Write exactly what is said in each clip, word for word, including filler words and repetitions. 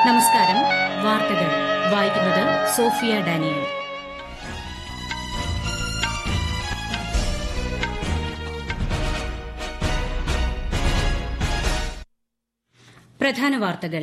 നമസ്കാരം. വാർത്തകൾ വായിക്കുന്നത് സോഫിയ ഡാനിയൽ. പ്രധാന വാർത്തകൾ.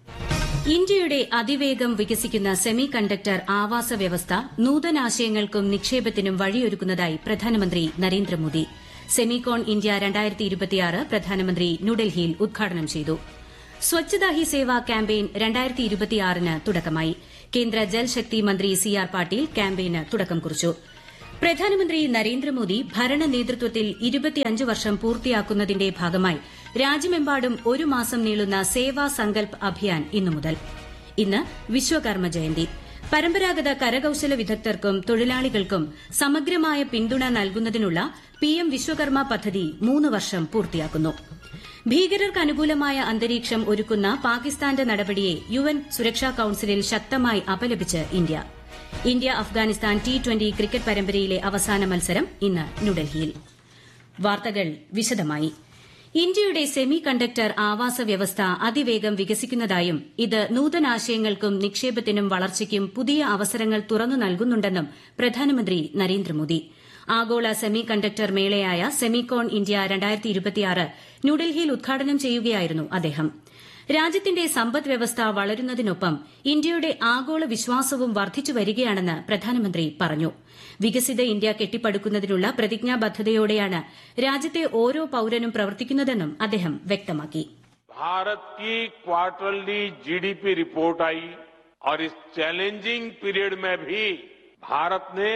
ഇന്ത്യയുടെ അതിവേഗം വികസിക്കുന്ന സെമി കണ്ടക്ടർ ആവാസ വ്യവസ്ഥ നൂതനാശയങ്ങൾക്കും നിക്ഷേപത്തിനും വഴിയൊരുക്കുന്നതായി പ്രധാനമന്ത്രി നരേന്ദ്രമോദി. സെമികോൺ ഇന്ത്യ രണ്ടായിരത്തി ഇരുപത്തിയാറ് പ്രധാനമന്ത്രി ന്യൂഡൽഹിയിൽ ഉദ്ഘാടനം ചെയ്തു. സ്വച്ഛതാ ഹി സേവ ക്യാമ്പയിൻ രണ്ടായിരത്തി ഇരുപത്തിയാറിന് തുടക്കമായി. കേന്ദ്ര ജൽശക്തി മന്ത്രി സി ആർ പാട്ടീൽ ക്യാമ്പയിന് തുടക്കം കുറിച്ചു. പ്രധാനമന്ത്രി നരേന്ദ്രമോദി ഭരണ നേതൃത്വത്തിൽ ഇരുപത്തിയഞ്ച് വർഷം പൂർത്തിയാക്കുന്നതിന്റെ ഭാഗമായി രാജ്യമെമ്പാടും ഒരു മാസം നീളുന്ന സേവാ സങ്കൽപ് അഭിയാൻ ഇന്നു മുതൽ. ഇന്ന് വിശ്വകർമ്മ ജയന്തി. പരമ്പരാഗത കരകൌശല വിദഗ്ധർക്കും തൊഴിലാളികൾക്കും സമഗ്രമായ പിന്തുണ നൽകുന്നതിനുള്ള പിഎം വിശ്വകർമ്മ പദ്ധതി മൂന്ന് വർഷം പൂർത്തിയാക്കുന്നു. ഭീകരർക്ക് അനുകൂലമായ അന്തരീക്ഷം ഒരുക്കുന്ന പാകിസ്ഥാന്റെ നടപടിയെ യുഎൻ സുരക്ഷാ കൌൺസിലിൽ ശക്തമായി അപലപിച്ച് India. India Afghanistan T twenty cricket പരമ്പരയിലെ അവസാന മത്സരം ഇന്ന് ന്യൂഡൽഹിയിൽ. വാർത്തകൾ വിശദമായി. ഇന്ത്യയുടെ സെമി കണ്ടക്ടർ ആവാസ വ്യവസ്ഥ അതിവേഗം വികസിക്കുന്നതായും ഇത് നൂതനാശയങ്ങൾക്കും നിക്ഷേപത്തിനും വളർച്ചയ്ക്കും പുതിയ അവസരങ്ങൾ തുറന്നു നൽകുന്നുണ്ടെന്നും പ്രധാനമന്ത്രി നരേന്ദ്രമോദി. ആഗോള സെമി കണ്ടക്ടർ മേളയായ സെമികോൺ ഇന്ത്യ രണ്ടായിരത്തി ഇരുപത്തിയാറ് ന്യൂഡൽഹിയിൽ ഉദ്ഘാടനം ചെയ്യുകയായിരുന്നു അദ്ദേഹം. രാജ്യത്തിന്റെ സമ്പദ് വ്യവസ്ഥ വളരുന്നതിനൊപ്പം ഇന്ത്യയുടെ ആഗോള വിശ്വാസവും വർദ്ധിച്ചു വരികയാണെന്ന് പ്രധാനമന്ത്രി പറഞ്ഞു. വികസിത ഇന്ത്യ കെട്ടിപ്പടുക്കുന്നതിനുള്ള പ്രതിജ്ഞാബദ്ധതയോടെയാണ് രാജ്യത്തെ ഓരോ പൌരനും പ്രവർത്തിക്കുന്നതെന്നും അദ്ദേഹം വ്യക്തമാക്കി. भारत की क्वार्टरली जीडीपी रिपोर्ट आई और इस चैलेंजिंग पीरियड में भी भारत ने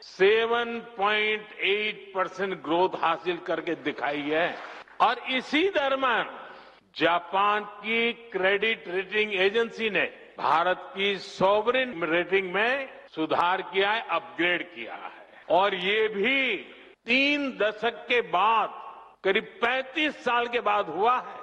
सात पॉइंट आठ परसेंट ग्रोथ हासिल करके दिखाई है और इसी दरम्यान जापान की क्रेडिट रेटिंग एजेंसी ने भारत की सॉवरेन रेटिंग में सुधार किया है, अपग्रेड किया है और ये भी तीन दशक के बाद करीब पैंतीस साल के बाद हुआ है.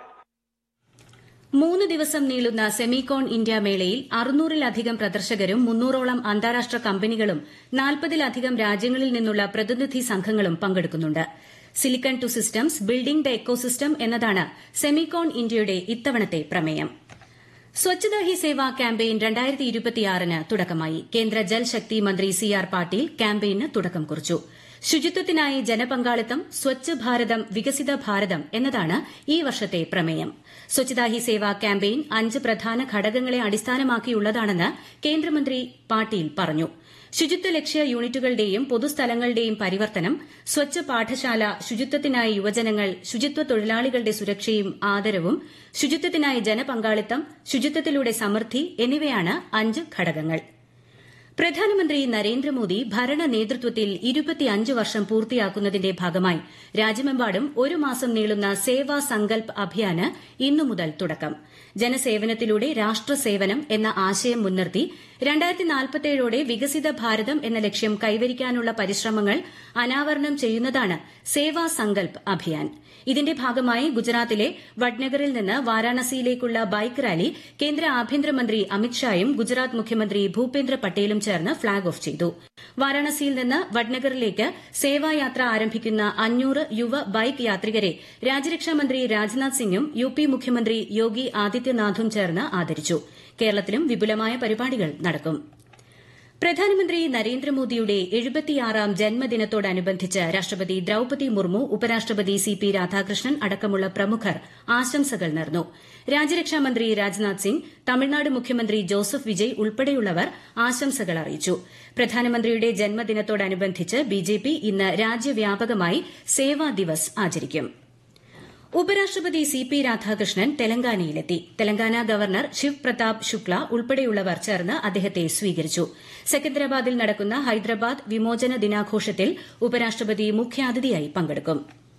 മൂന്ന് ദിവസം നീളുന്ന സെമികോൺ ഇന്ത്യ മേളയിൽ അറുന്നൂറിലധികം പ്രദർശകരും മുന്നൂറോളം അന്താരാഷ്ട്ര കമ്പനികളും നാൽപ്പതിലധികം രാജ്യങ്ങളിൽ നിന്നുള്ള പ്രതിനിധി സംഘങ്ങളും പങ്കെടുക്കുന്നുണ്ട്. Silicon to systems building the ecosystem എന്നതാണ് സെമികോൺ ഇന്ത്യയുടെ ഇത്തവണത്തെ പ്രമേയം. സ്വച്ഛതാ ഹി സേവ ക്യാമ്പയിൻ രണ്ടായിരത്തി ഇരുപത്തിയാറിന് തുടക്കമായി. കേന്ദ്ര ജൽശക്തി മന്ത്രി സി ആർ പാട്ടീൽ ക്യാമ്പയിന് തുടക്കം കുറിച്ചു. ശുചിത്വത്തിനായി ജനപങ്കാളിത്തം, സ്വച്ഛ് ഭാരതം വികസിത ഭാരതം എന്നതാണ് ഈ വർഷത്തെ പ്രമേയം. സ്വച്ഛതാ ഹി സേവ ക്യാമ്പയിൻ അഞ്ച് പ്രധാന ഘടകങ്ങളെ അടിസ്ഥാനമാക്കിയുള്ളതാണെന്ന് കേന്ദ്രമന്ത്രി പാട്ടീൽ പറഞ്ഞു. ശുചിത്വ ലക്ഷ്യ യൂണിറ്റുകളുടെയും പൊതുസ്ഥലങ്ങളുടെയും പരിവർത്തനം, സ്വച്ഛ് പാഠശാല, ശുചിത്വത്തിനായി യുവജനങ്ങൾ, ശുചിത്വ തൊഴിലാളികളുടെ സുരക്ഷയും ആദരവും, ശുചിത്വത്തിനായി ജനപങ്കാളിത്തം, ശുചിത്വത്തിലൂടെ സമൃദ്ധി എന്നിവയാണ് അഞ്ച് ഘടകങ്ങൾ. പ്രധാനമന്ത്രി നരേന്ദ്രമോദി ഭരണ നേതൃത്വത്തിൽ ഇരുപത്തിയഞ്ച് വർഷം പൂർത്തിയാക്കുന്നതിന്റെ ഭാഗമായി രാജ്യമെമ്പാടും ഒരു മാസം നീളുന്ന സേവാ സങ്കൽപ് അഭിയാന് ഇന്നു മുതൽ തുടക്കം. ജനസേവനത്തിലൂടെ രാഷ്ട്രസേവനം എന്ന ആശയം മുൻനിർത്തി രണ്ടായിരത്തി നാൽപ്പത്തിയേഴോടെ വികസിത ഭാരതം എന്ന ലക്ഷ്യം കൈവരിക്കാനുള്ള പരിശ്രമങ്ങൾ അനാവരണം ചെയ്യുന്നതാണ് സേവാ സങ്കൽപ് അഭിയാൻ. ഇതിന്റെ ഭാഗമായി ഗുജറാത്തിലെ വഡ്നഗറിൽ നിന്ന് വാരാണസിയിലേക്കുള്ള ബൈക്ക് റാലി കേന്ദ്ര ആഭ്യന്തരമന്ത്രി അമിത്ഷായും ഗുജറാത്ത് മുഖ്യമന്ത്രി ഭൂപേന്ദ്ര പട്ടേലും ചേർന്ന് ഫ്ളാഗ് ഓഫ് ചെയ്തു. വാരാണസിയിൽ നിന്ന് വഡ്നഗറിലേക്ക് സേവായാത്ര ആരംഭിക്കുന്ന അഞ്ഞൂറ് യുവ ബൈക്ക് യാത്രികരെ രാജ്യരക്ഷാമന്ത്രി രാജ്നാഥ് സിംഗും യു പി മുഖ്യമന്ത്രി യോഗി ആദിത്യനാഥും ചേർന്ന് ആദരിച്ചു. കേരളത്തിലും വിപുലമായ പരിപാടികൾ നടക്കും. പ്രധാനമന്ത്രി നരേന്ദ്രമോദിയുടെ എഴുപത്തിയാറാം ജന്മദിനത്തോടനുബന്ധിച്ച് രാഷ്ട്രപതി ദ്രൌപതി മുർമു, ഉപരാഷ്ട്രപതി സി പി രാധാകൃഷ്ണൻ അടക്കമുള്ള പ്രമുഖർ ആശംസകൾ നേർന്നു. രാജ്യരക്ഷാമന്ത്രി രാജ്നാഥ് സിംഗ്, തമിഴ്നാട് മുഖ്യമന്ത്രി ജോസഫ് വിജയ് ഉൾപ്പെടെയുള്ളവർ ആശംസകൾ അറിയിച്ചു. പ്രധാനമന്ത്രിയുടെ ജന്മദിനത്തോടനുബന്ധിച്ച് ബിജെപി ഇന്ന് രാജ്യവ്യാപകമായി സേവാ ദിവസ് ആചരിക്കും. ഉപരാഷ്ട്രപതി C P Radhakrishnan തെലങ്കാനയിലെത്തി. Telangana governor Shiv Pratap Shukla ഉൾപ്പെടെയുള്ളവർ ചേർന്ന് അദ്ദേഹത്തെ സ്വീകരിച്ചു. സെക്കന്ദരാബാദിൽ നടക്കുന്ന ഹൈദരാബാദ് വിമോചന ദിനാഘോഷത്തിൽ ഉപരാഷ്ട്രപതി മുഖ്യാതിഥിയായി പങ്കെടുക്കും.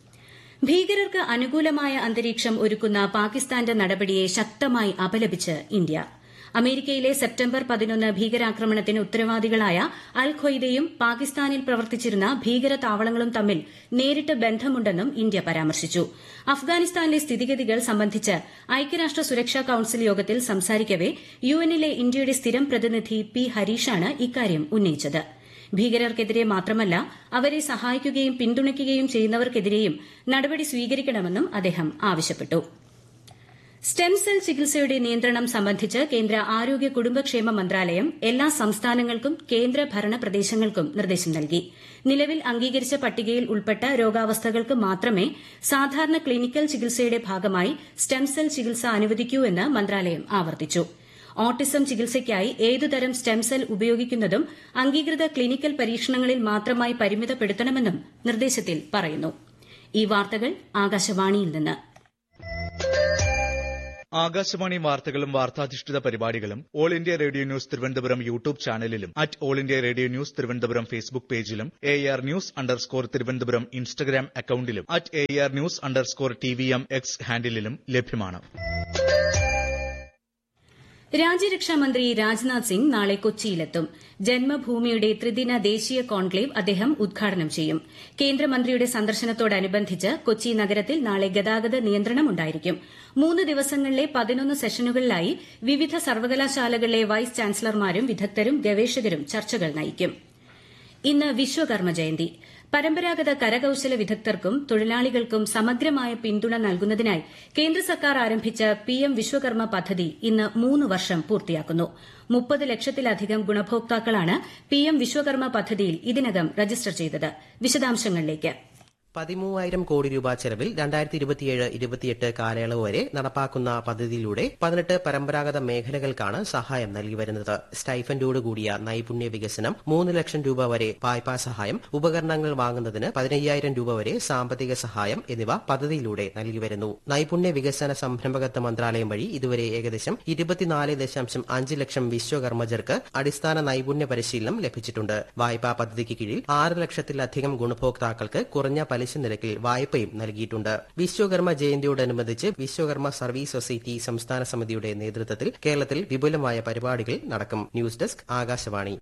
ഭീകരർക്ക് അനുകൂലമായ അന്തരീക്ഷം ഒരുക്കുന്ന പാകിസ്ഥാന്റെ നടപടിയെ ശക്തമായി അപലപിച്ച് ഇന്ത്യ. അമേരിക്കയിലെ സെപ്റ്റംബർ പതിനൊന്ന് ഭീകരാക്രമണത്തിന് ഉത്തരവാദികളായ അൽ ഖ്വയ്ദയും പാകിസ്ഥാനിൽ പ്രവർത്തിച്ചിരുന്ന ഭീകര താവളങ്ങളും തമ്മിൽ നേരിട്ട് ബന്ധമുണ്ടെന്നും ഇന്ത്യ പരാമർശിച്ചു. അഫ്ഗാനിസ്ഥാനിലെ സ്ഥിതിഗതികൾ സംബന്ധിച്ച് ഐക്യരാഷ്ട്ര സുരക്ഷാ കൌൺസിൽ യോഗത്തിൽ സംസാരിക്കവെ യുഎന്നിലെ ഇന്ത്യയുടെ സ്ഥിരം പ്രതിനിധി പി ഹരീഷാണ് ഇക്കാര്യം ഉന്നയിച്ചത്. ഭീകരർക്കെതിരെ മാത്രമല്ല അവരെ സഹായിക്കുകയും പിന്തുണയ്ക്കുകയും ചെയ്യുന്നവർക്കെതിരെയും നടപടി സ്വീകരിക്കണമെന്നും അദ്ദേഹം ആവശ്യപ്പെട്ടു. സ്റ്റെം സെൽ ചികിത്സയുടെ നിയന്ത്രണം സംബന്ധിച്ച് കേന്ദ്ര ആരോഗ്യ കുടുംബക്ഷേമ മന്ത്രാലയം എല്ലാ സംസ്ഥാനങ്ങൾക്കും കേന്ദ്ര ഭരണ പ്രദേശങ്ങൾക്കും നിർദ്ദേശം നൽകി. നിലവിൽ അംഗീകരിച്ച പട്ടികയിൽ ഉൾപ്പെട്ട രോഗാവസ്ഥകൾക്ക് മാത്രമേ സാധാരണ ക്ലിനിക്കൽ ചികിത്സയുടെ ഭാഗമായി സ്റ്റെം സെൽ ചികിത്സ അനുവദിക്കൂ എന്ന് മന്ത്രാലയം ആവർത്തിച്ചു. ഓട്ടിസം ചികിത്സയ്ക്കായി ഏതുതരം സ്റ്റെം സെൽ ഉപയോഗിക്കുന്നതും അംഗീകൃത ക്ലിനിക്കൽ പരീക്ഷണങ്ങളിൽ മാത്രമായി പരിമിതപ്പെടുത്തണമെന്നും നിർദ്ദേശത്തിൽ പറയുന്നു. ഈ വാർത്തകൾ ആകാശവാണിയിൽ നിന്ന്. ആകാശവാണി വാർത്തകളും വാർത്താധിഷ്ഠിത പരിപാടികളും all India radio news Thiruvananthapuram YouTube ചാനലിലും at all India radio news Thiruvananthapuram Facebook പേജിലും A R news underscore Thiruvananthapuram Instagram അക്കൌണ്ടിലും at A R news underscore T V M X ഹാൻഡിലും ലഭ്യമാണ്. രാജ്യരക്ഷാമന്ത്രി രാജ്നാഥ് സിംഗ് നാളെ കൊച്ചിയിലെത്തും. ജന്മഭൂമിയുടെ ത്രിദിന ദേശീയ കോൺക്ലേവ് അദ്ദേഹം ഉദ്ഘാടനം ചെയ്യും. കേന്ദ്രമന്ത്രിയുടെ സന്ദർശനത്തോടനുബന്ധിച്ച് കൊച്ചി നഗരത്തിൽ നാളെ ഗതാഗത നിയന്ത്രണമുണ്ടായിരിക്കും. മൂന്ന് ദിവസങ്ങളിലെ പതിനൊന്ന് സെഷനുകളിലായി വിവിധ സർവകലാശാലകളിലെ വൈസ് ചാൻസലർമാരും വിദഗ്ധരും ഗവേഷകരും ചർച്ചകൾ നയിക്കും. ഇന്ന് വിശ്വകർമ്മ ജയന്തി. പരമ്പരാഗത കരകൌശല വിദഗ്ധർക്കും തൊഴിലാളികൾക്കും സമഗ്രമായ പിന്തുണ നൽകുന്നതിനായി കേന്ദ്ര സർക്കാർ ആരംഭിച്ച പിഎം വിശ്വകർമ്മ പദ്ധതി ഇന്ന് മൂന്ന് വർഷം പൂർത്തിയാക്കുന്നു. മുപ്പത് ലക്ഷത്തിലധികം ഗുണഭോക്താക്കളാണ് പിഎം വിശ്വകർമ്മ പദ്ധതിയിൽ ഇതിനകം രജിസ്റ്റർ ചെയ്തത്. വിശദാംശങ്ങളിലേക്ക്. പതിമൂവായിരം കോടി രൂപ ചെലവിൽ രണ്ടായിരത്തി ഇരുപത്തിയേഴ് ഇരുപത്തിയെട്ട് കാലയളവ് വരെ നടപ്പാക്കുന്ന പദ്ധതിയിലൂടെ പതിനെട്ട് പരമ്പരാഗത മേഖലകൾക്കാണ് സഹായം നൽകി വരുന്നത്. സ്റ്റൈഫൻഡോടുകൂടിയ നൈപുണ്യ വികസനം, മൂന്ന് ലക്ഷം രൂപ വരെ വായ്പാ സഹായം, ഉപകരണങ്ങൾ വാങ്ങുന്നതിന് പതിനയ്യായിരം രൂപ വരെ സാമ്പത്തിക സഹായം എന്നിവ പദ്ധതിയിലൂടെ നൽകി വരുന്നു. നൈപുണ്യ വികസന സംരംഭകത്വ മന്ത്രാലയം വഴി ഇതുവരെ ഏകദേശം ഇരുപത്തിനാല് ദശാംശം അഞ്ച് ലക്ഷം വിശ്വകർമ്മജർക്ക് അടിസ്ഥാന നൈപുണ്യ പരിശീലനം ലഭിച്ചിട്ടുണ്ട്. വായ്പാ പദ്ധതിക്ക് കീഴിൽ ആറ് ലക്ഷത്തിലധികം ഗുണഭോക്താക്കൾക്ക് കുറഞ്ഞ പലിശ നിരക്കിൽ വായ്പയും നൽകിയിട്ടുണ്ട്. വിശ്വകർമ്മ ജയന്തിയോടനുബന്ധിച്ച് വിശ്വകർമ്മ സർവീസ് സൊസൈറ്റി സംസ്ഥാന സമിതിയുടെ നേതൃത്വത്തിൽ കേരളത്തിൽ വിപുലമായ പരിപാടികൾ നടക്കും. News desk Akashvani.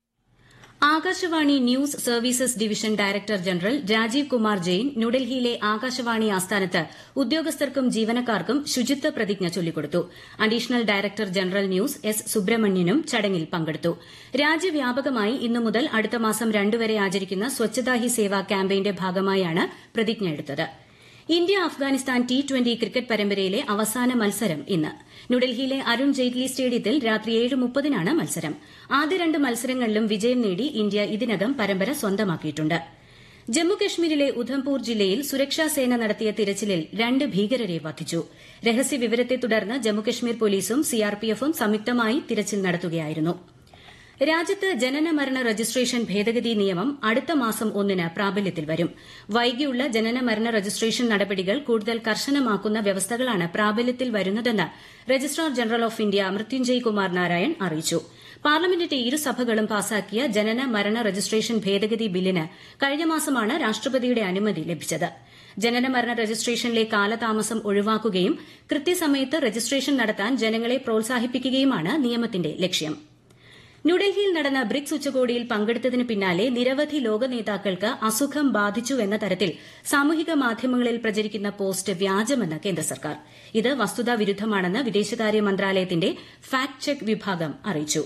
Akashvani news services division director general Rajeev Kumar Jain ന്യൂഡൽഹിയിലെ ആകാശവാണി ആസ്ഥാനത്ത് ഉദ്യോഗസ്ഥർക്കും ജീവനക്കാർക്കും ശുചിത്വ പ്രതിജ്ഞ ചൊല്ലിക്കൊടുത്തു. Additional director general news S സുബ്രഹ്മണ്യനും ചടങ്ങിൽ പങ്കെടുത്തു. രാജ്യവ്യാപകമായി ഇന്നു മുതൽ അടുത്ത മാസം രണ്ട് വരെ ആചരിക്കുന്ന സ്വച്ഛതാ ഹി സേവ ക്യാമ്പയിന്റെ ഭാഗമായാണ് പ്രതിജ്ഞ എടുത്തത്. India Afghanistan T twenty cricket പരമ്പരയിലെ അവസാന മത്സരം ഇന്ന് ന്യൂഡൽഹിയിലെ അരുൺ ജെയ്റ്റ്ലി സ്റ്റേഡിയത്തിൽ രാത്രി ഏഴ് മുപ്പതിനാണ് മത്സരം. ആദ്യ രണ്ട് മത്സരങ്ങളിലും വിജയം നേടി ഇന്ത്യ ഇതിനകം പരമ്പര സ്വന്തമാക്കിയിട്ടുണ്ട്. ജമ്മുകശ്മീരിലെ ഉധംപൂർ ജില്ലയിൽ സുരക്ഷാസേന നടത്തിയ തിരച്ചിലിൽ രണ്ട് ഭീകരരെ വധിച്ചു. രഹസ്യവിവരത്തെ തുടർന്ന് ജമ്മുകശ്മീർ പോലീസും സിആർപിഎഫും സംയുക്തമായി തിരച്ചിൽ നടത്തുകയായിരുന്നു. രാജ്യത്ത് ജനനമരണ രജിസ്ട്രേഷൻ ഭേദഗതി നിയമം അടുത്ത മാസം ഒന്നിന് പ്രാബല്യത്തിൽ വരും. വൈകിയുള്ള ജനനമരണ രജിസ്ട്രേഷൻ നടപടികൾ കൂടുതൽ കർശനമാക്കുന്ന വ്യവസ്ഥകളാണ് പ്രാബല്യത്തിൽ വരുന്നതെന്ന് registrar general of India Mrutyunjay Kumar Narayan അറിയിച്ചു. പാർലമെന്റിന്റെ ഇരുസഭകളും പാസാക്കിയ ജനന മരണ രജിസ്ട്രേഷൻ ഭേദഗതി ബില്ലിന് കഴിഞ്ഞ മാസമാണ് രാഷ്ട്രപതിയുടെ അനുമതി ലഭിച്ചത്. ജനനമരണ രജിസ്ട്രേഷനിലെ കാലതാമസം ഒഴിവാക്കുകയും കൃത്യസമയത്ത് രജിസ്ട്രേഷൻ നടത്താൻ ജനങ്ങളെ പ്രോത്സാഹിപ്പിക്കുകയുമാണ് നിയമത്തിന്റെ ലക്ഷ്യം. ന്യൂഡൽഹിയിൽ നടന്ന ബ്രിക്സ് ഉച്ചകോടിയിൽ പങ്കെടുത്തതിന് പിന്നാലെ നിരവധി ലോക നേതാക്കൾക്ക് അസുഖം ബാധിച്ചുവെന്ന തരത്തിൽ സാമൂഹിക മാധ്യമങ്ങളിൽ പ്രചരിക്കുന്ന പോസ്റ്റ് വ്യാജമെന്ന് കേന്ദ്ര സർക്കാർ. ഇത് വസ്തുതാ വിരുദ്ധമാണെന്ന് വിദേശകാര്യ മന്ത്രാലയത്തിന്റെ ഫാക്ട് ചെക്ക് വിഭാഗം അറിയിച്ചു.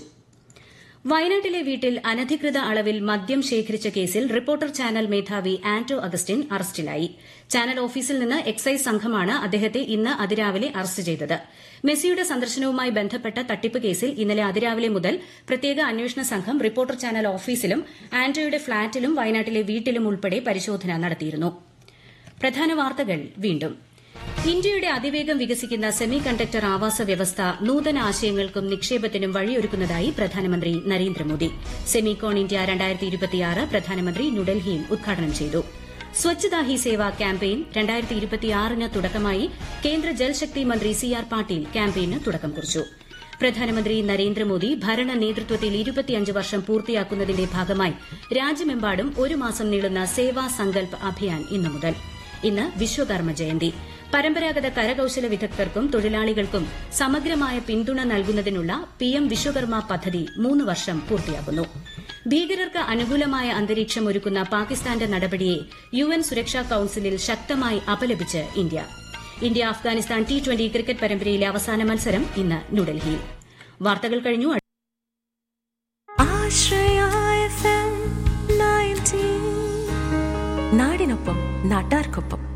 വയനാട്ടിലെ വീട്ടിൽ അനധികൃത അളവിൽ മദ്യം ശേഖരിച്ച കേസിൽ റിപ്പോർട്ടർ ചാനൽ മേധാവി ആന്റോ അഗസ്റ്റിൻ അറസ്റ്റിലായി. ചാനൽ ഓഫീസിൽ നിന്ന് എക്സൈസ് സംഘമാണ് അദ്ദേഹത്തെ ഇന്ന് അതിരാവിലെ അറസ്റ്റ് ചെയ്തത്. മെസ്സിയുടെ സന്ദർശനവുമായി ബന്ധപ്പെട്ട തട്ടിപ്പ് കേസിൽ ഇന്നലെ അതിരാവിലെ മുതൽ പ്രത്യേക അന്വേഷണ സംഘം റിപ്പോർട്ടർ ചാനൽ ഓഫീസിലും ആന്റോയുടെ ഫ്ളാറ്റിലും വയനാട്ടിലെ വീട്ടിലും ഉൾപ്പെടെ പരിശോധന നടത്തിയിരുന്നു. പ്രധാന വാർത്തകൾ വീണ്ടും. ഇന്ത്യയുടെ അതിവേഗം വികസിക്കുന്ന സെമി കണ്ടക്ടർ ആവാസ വ്യവസ്ഥ നൂതന ആശയങ്ങൾക്കും നിക്ഷേപത്തിനും വഴിയൊരുക്കുന്നതായി പ്രധാനമന്ത്രി നരേന്ദ്രമോദി. സെമികോൺ ഇന്ത്യ രണ്ടായിരത്തി ഇരുപത്തിയാറ് പ്രധാനമന്ത്രി ന്യൂഡൽഹിയിൽ ഉദ്ഘാടനം ചെയ്തു. സ്വച്ഛതാ ഹി സേവ ക്യാമ്പയിൻ രണ്ടായിരത്തി ഇരുപത്തിയാറിന് തുടക്കമായി. കേന്ദ്ര ജൽശക്തി മന്ത്രി സി ആർ പാട്ടീൽ ക്യാമ്പയിന് തുടക്കം കുറിച്ചു. പ്രധാനമന്ത്രി നരേന്ദ്രമോദി ഭരണ നേതൃത്വത്തിൽ ഇരുപത്തിയഞ്ച് വർഷം പൂർത്തിയാക്കുന്നതിന്റെ ഭാഗമായി രാജ്യമെമ്പാടും ഒരു മാസം നീളുന്ന സേവാ സങ്കൽപ് അഭിയാൻ ഇന്നു മുതൽ. ഇന്ന് വിശ്വകർമ്മ ജയന്തി. പരമ്പരാഗത കരകൌശല വിദഗ്ധർക്കും തൊഴിലാളികൾക്കും സമഗ്രമായ പിന്തുണ നൽകുന്നതിനുള്ള പിഎം വിശ്വകർമ്മ പദ്ധതി മൂന്ന് വർഷം പൂർത്തിയാക്കുന്നു. ഭീകരർക്ക് അനുകൂലമായ അന്തരീക്ഷം ഒരുക്കുന്ന പാകിസ്ഥാന്റെ നടപടിയെ യുഎൻ സുരക്ഷാ കൌൺസിലിൽ ശക്തമായി അപലപിച്ച് India. India Afghanistan T twenty cricket പരമ്പരയിലെ അവസാന മത്സരം ഇന്ന് ന്യൂഡൽഹിയിൽ. വാർത്തകൾ കഴിഞ്ഞു. നാടിനൊപ്പം നാട്ടാർക്കൊപ്പം.